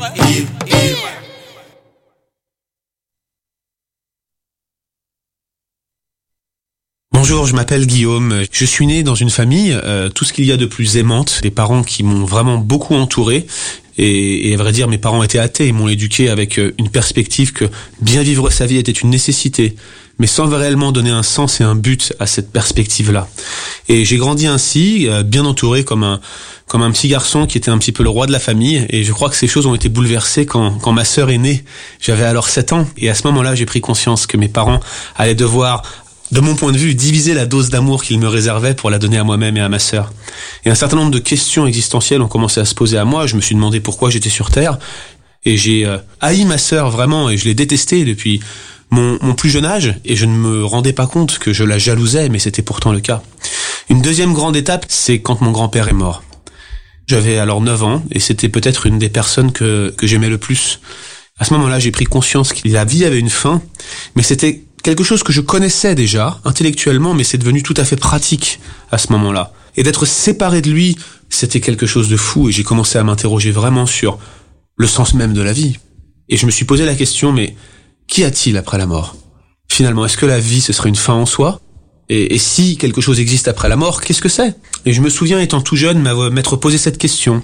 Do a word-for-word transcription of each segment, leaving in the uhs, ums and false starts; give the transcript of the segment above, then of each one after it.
Bonjour, je m'appelle Guillaume. Je suis né dans une famille, euh, tout ce qu'il y a de plus aimante, des parents qui m'ont vraiment beaucoup entouré. Et, et à vrai dire, mes parents étaient athées et m'ont éduqué avec une perspective que bien vivre sa vie était une nécessité, mais sans réellement donner un sens et un but à cette perspective-là. Et j'ai grandi ainsi, euh, bien entouré comme un comme un petit garçon qui était un petit peu le roi de la famille. Et je crois que ces choses ont été bouleversées quand quand ma sœur est née. J'avais alors sept ans. Et à ce moment-là, j'ai pris conscience que mes parents allaient devoir, de mon point de vue, diviser la dose d'amour qu'ils me réservaient pour la donner à moi-même et à ma sœur. Et un certain nombre de questions existentielles ont commencé à se poser à moi. Je me suis demandé pourquoi j'étais sur Terre. Et j'ai euh, haï ma sœur vraiment, et je l'ai détestée depuis mon, mon plus jeune âge. Et je ne me rendais pas compte que je la jalousais, mais c'était pourtant le cas. Une deuxième grande étape, c'est quand mon grand-père est mort. J'avais alors neuf ans, et c'était peut-être une des personnes que, que j'aimais le plus. À ce moment-là, j'ai pris conscience que la vie avait une fin, mais c'était quelque chose que je connaissais déjà, intellectuellement, mais c'est devenu tout à fait pratique à ce moment-là. Et d'être séparé de lui, c'était quelque chose de fou, et j'ai commencé à m'interroger vraiment sur le sens même de la vie. Et je me suis posé la question, mais qu'y a-t-il après la mort ? Finalement, est-ce que la vie, ce serait une fin en soi ? et, et si quelque chose existe après la mort, qu'est-ce que c'est ? Et je me souviens, étant tout jeune, m'être posé cette question.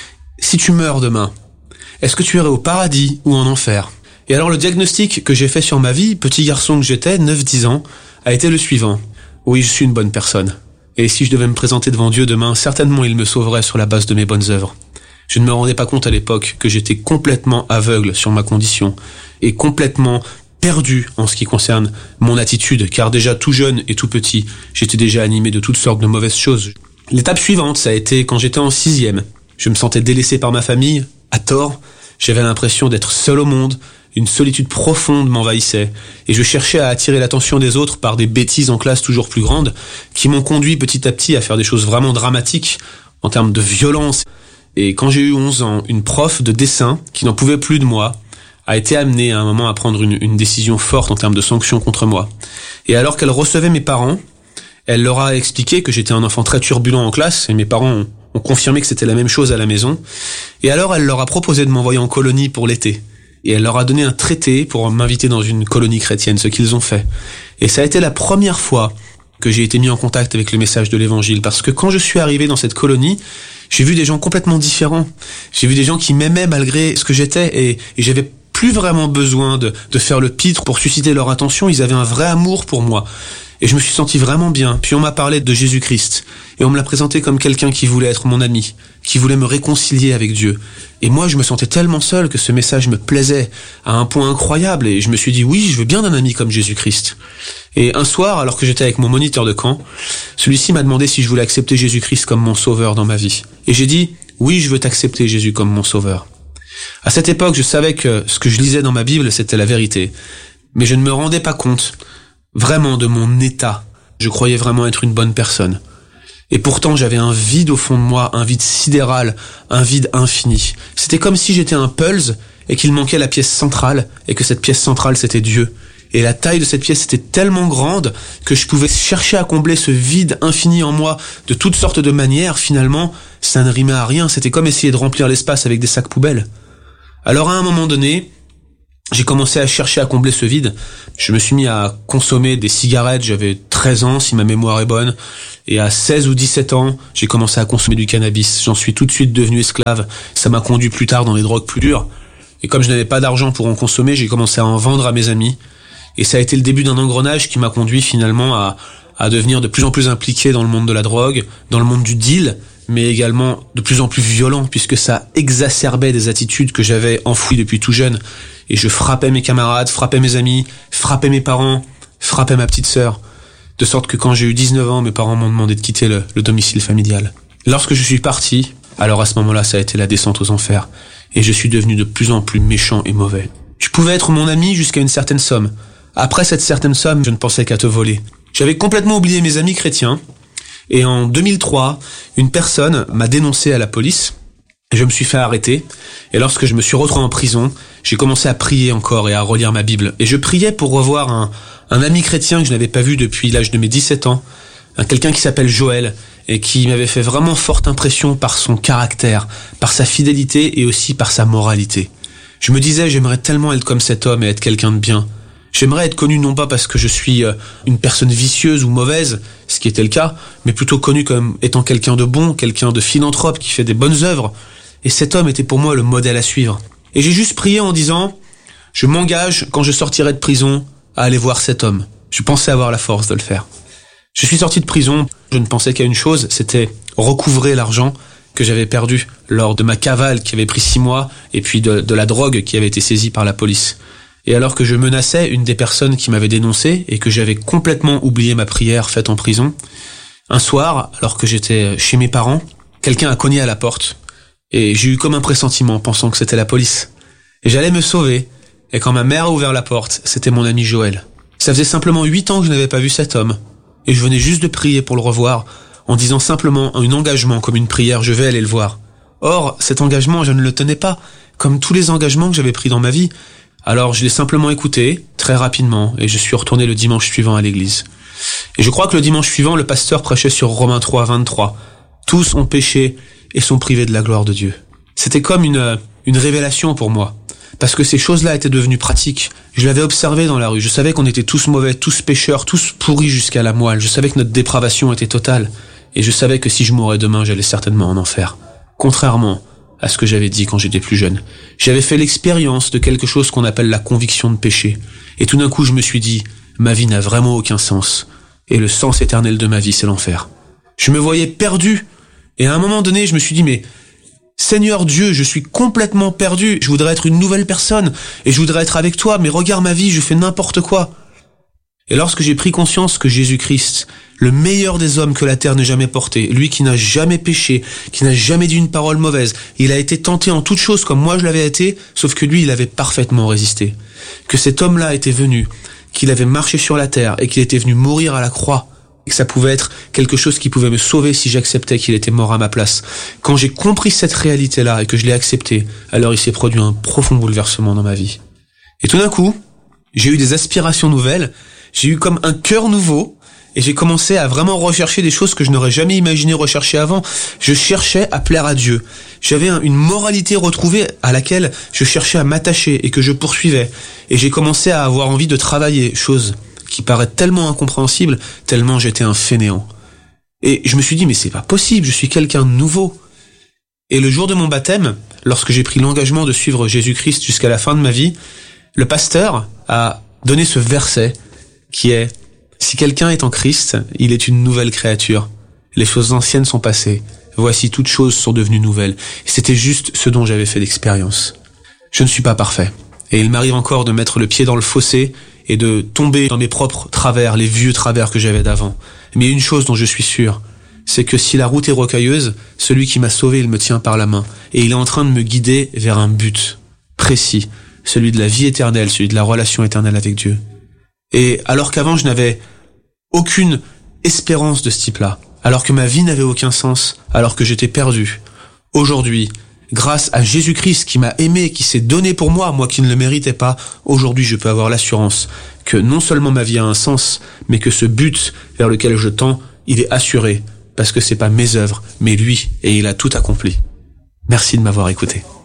Si tu meurs demain, est-ce que tu irais au paradis ou en enfer ? Et alors le diagnostic que j'ai fait sur ma vie, petit garçon que j'étais, neuf dix ans, a été le suivant. Oui, je suis une bonne personne. Et si je devais me présenter devant Dieu demain, certainement il me sauverait sur la base de mes bonnes œuvres. Je ne me rendais pas compte à l'époque que j'étais complètement aveugle sur ma condition et complètement perdu en ce qui concerne mon attitude, car déjà tout jeune et tout petit, j'étais déjà animé de toutes sortes de mauvaises choses. L'étape suivante, ça a été quand j'étais en sixième. Je me sentais délaissé par ma famille, à tort. J'avais l'impression d'être seul au monde. Une solitude profonde m'envahissait, et je cherchais à attirer l'attention des autres par des bêtises en classe toujours plus grandes, qui m'ont conduit petit à petit à faire des choses vraiment dramatiques, en termes de violence. Et quand j'ai eu onze ans, une prof de dessin, qui n'en pouvait plus de moi, a été amenée à un moment à prendre une, une décision forte en termes de sanctions contre moi. Et alors qu'elle recevait mes parents, elle leur a expliqué que j'étais un enfant très turbulent en classe, et mes parents ont, ont confirmé que c'était la même chose à la maison. Et alors elle leur a proposé de m'envoyer en colonie pour l'été. Et elle leur a donné un traité pour m'inviter dans une colonie chrétienne, ce qu'ils ont fait. Et ça a été la première fois que j'ai été mis en contact avec le message de l'évangile, parce que quand je suis arrivé dans cette colonie, j'ai vu des gens complètement différents. J'ai vu des gens qui m'aimaient malgré ce que j'étais, et, et j'avais plus vraiment besoin de, de faire le pitre pour susciter leur attention. Ils avaient un vrai amour pour moi. Et je me suis senti vraiment bien. Puis on m'a parlé de Jésus-Christ. Et on me l'a présenté comme quelqu'un qui voulait être mon ami, qui voulait me réconcilier avec Dieu. Et moi, je me sentais tellement seul que ce message me plaisait à un point incroyable. Et je me suis dit, oui, je veux bien d'un ami comme Jésus-Christ. Et un soir, alors que j'étais avec mon moniteur de camp, celui-ci m'a demandé si je voulais accepter Jésus-Christ comme mon sauveur dans ma vie. Et j'ai dit, oui, je veux t'accepter, Jésus, comme mon sauveur. À cette époque, je savais que ce que je lisais dans ma Bible, c'était la vérité. Mais je ne me rendais pas compte vraiment de mon état. Je croyais vraiment être une bonne personne. Et pourtant, j'avais un vide au fond de moi, un vide sidéral, un vide infini. C'était comme si j'étais un puzzle et qu'il manquait la pièce centrale, et que cette pièce centrale, c'était Dieu. Et la taille de cette pièce était tellement grande que je pouvais chercher à combler ce vide infini en moi de toutes sortes de manières. Finalement, ça ne rimait à rien. C'était comme essayer de remplir l'espace avec des sacs poubelles. Alors à un moment donné, j'ai commencé à chercher à combler ce vide. Je me suis mis à consommer des cigarettes, j'avais treize ans si ma mémoire est bonne, et à seize ou dix-sept ans, j'ai commencé à consommer du cannabis. J'en suis tout de suite devenu esclave. Ça m'a conduit plus tard dans les drogues plus dures. Et comme je n'avais pas d'argent pour en consommer, j'ai commencé à en vendre à mes amis. Et ça a été le début d'un engrenage qui m'a conduit finalement à, à devenir de plus en plus impliqué dans le monde de la drogue, dans le monde du deal, mais également de plus en plus violent, puisque ça exacerbait des attitudes que j'avais enfouies depuis tout jeune. Et je frappais mes camarades, frappais mes amis, frappais mes parents, frappais ma petite sœur. De sorte que quand j'ai eu dix-neuf ans, mes parents m'ont demandé de quitter le, le domicile familial. Lorsque je suis parti, alors à ce moment-là, ça a été la descente aux enfers. Et je suis devenu de plus en plus méchant et mauvais. Tu pouvais être mon ami jusqu'à une certaine somme. Après cette certaine somme, je ne pensais qu'à te voler. J'avais complètement oublié mes amis chrétiens. Et en deux mille trois, une personne m'a dénoncé à la police. Et je me suis fait arrêter. Et lorsque je me suis retrouvé en prison, j'ai commencé à prier encore et à relire ma Bible. Et je priais pour revoir un, un ami chrétien que je n'avais pas vu depuis l'âge de mes dix-sept ans. Un quelqu'un qui s'appelle Joël et qui m'avait fait vraiment forte impression par son caractère, par sa fidélité et aussi par sa moralité. Je me disais, j'aimerais tellement être comme cet homme et être quelqu'un de bien. J'aimerais être connu non pas parce que je suis une personne vicieuse ou mauvaise, ce qui était le cas, mais plutôt connu comme étant quelqu'un de bon, quelqu'un de philanthrope qui fait des bonnes œuvres. Et cet homme était pour moi le modèle à suivre. Et j'ai juste prié en disant, je m'engage quand je sortirai de prison à aller voir cet homme. Je pensais avoir la force de le faire. Je suis sorti de prison, je ne pensais qu'à une chose, c'était recouvrer l'argent que j'avais perdu lors de ma cavale qui avait pris six mois et puis de, de la drogue qui avait été saisie par la police. Et alors que je menaçais une des personnes qui m'avait dénoncé et que j'avais complètement oublié ma prière faite en prison, un soir, alors que j'étais chez mes parents, quelqu'un a cogné à la porte et j'ai eu comme un pressentiment pensant que c'était la police. Et j'allais me sauver et quand ma mère a ouvert la porte, c'était mon ami Joël. Ça faisait simplement huit ans que je n'avais pas vu cet homme et je venais juste de prier pour le revoir en disant simplement un engagement comme une prière, je vais aller le voir. Or, cet engagement, je ne le tenais pas, comme tous les engagements que j'avais pris dans ma vie. Alors je l'ai simplement écouté, très rapidement, et je suis retourné le dimanche suivant à l'église. Et je crois que le dimanche suivant, le pasteur prêchait sur Romains trois, vingt-trois. Tous ont péché et sont privés de la gloire de Dieu. C'était comme une, une révélation pour moi, parce que ces choses-là étaient devenues pratiques. Je l'avais observé dans la rue, je savais qu'on était tous mauvais, tous pécheurs, tous pourris jusqu'à la moelle. Je savais que notre dépravation était totale, et je savais que si je mourais demain, j'allais certainement en enfer. Contrairement à ce que j'avais dit quand j'étais plus jeune. J'avais fait l'expérience de quelque chose qu'on appelle la conviction de péché. Et tout d'un coup, je me suis dit, ma vie n'a vraiment aucun sens. Et le sens éternel de ma vie, c'est l'enfer. Je me voyais perdu. Et à un moment donné, je me suis dit, mais Seigneur Dieu, je suis complètement perdu. Je voudrais être une nouvelle personne. Et je voudrais être avec toi. Mais regarde ma vie, je fais n'importe quoi. Et lorsque j'ai pris conscience que Jésus-Christ, le meilleur des hommes que la terre n'ait jamais porté, lui qui n'a jamais péché, qui n'a jamais dit une parole mauvaise, il a été tenté en toutes choses comme moi je l'avais été, sauf que lui, il avait parfaitement résisté. Que cet homme-là était venu, qu'il avait marché sur la terre et qu'il était venu mourir à la croix, et que ça pouvait être quelque chose qui pouvait me sauver si j'acceptais qu'il était mort à ma place. Quand j'ai compris cette réalité-là et que je l'ai acceptée, alors il s'est produit un profond bouleversement dans ma vie. Et tout d'un coup, j'ai eu des aspirations nouvelles, j'ai eu comme un cœur nouveau, et j'ai commencé à vraiment rechercher des choses que je n'aurais jamais imaginé rechercher avant. Je cherchais à plaire à Dieu. J'avais un, une moralité retrouvée à laquelle je cherchais à m'attacher et que je poursuivais. Et j'ai commencé à avoir envie de travailler, chose qui paraît tellement incompréhensible, tellement j'étais un fainéant. Et je me suis dit, mais c'est pas possible, je suis quelqu'un de nouveau. Et le jour de mon baptême, lorsque j'ai pris l'engagement de suivre Jésus-Christ jusqu'à la fin de ma vie, le pasteur a donné ce verset qui est « Si quelqu'un est en Christ, il est une nouvelle créature. Les choses anciennes sont passées. Voici toutes choses sont devenues nouvelles. » Et c'était juste ce dont j'avais fait l'expérience. Je ne suis pas parfait. Et il m'arrive encore de mettre le pied dans le fossé et de tomber dans mes propres travers, les vieux travers que j'avais d'avant. Mais une chose dont je suis sûr, c'est que si la route est rocailleuse, celui qui m'a sauvé, il me tient par la main. Et il est en train de me guider vers un but précis, celui de la vie éternelle, celui de la relation éternelle avec Dieu. Et alors qu'avant je n'avais aucune espérance de ce type-là, alors que ma vie n'avait aucun sens, alors que j'étais perdu, aujourd'hui, grâce à Jésus-Christ qui m'a aimé, qui s'est donné pour moi, moi qui ne le méritais pas, aujourd'hui je peux avoir l'assurance que non seulement ma vie a un sens, mais que ce but vers lequel je tends, il est assuré, parce que c'est pas mes œuvres, mais lui, et il a tout accompli. Merci de m'avoir écouté.